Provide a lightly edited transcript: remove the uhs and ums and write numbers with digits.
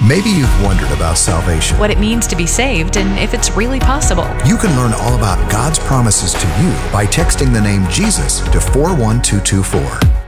Maybe you've wondered about salvation. what it means to be saved, and if it's really possible. You can learn all about God's promises to you by texting the name Jesus to 41224.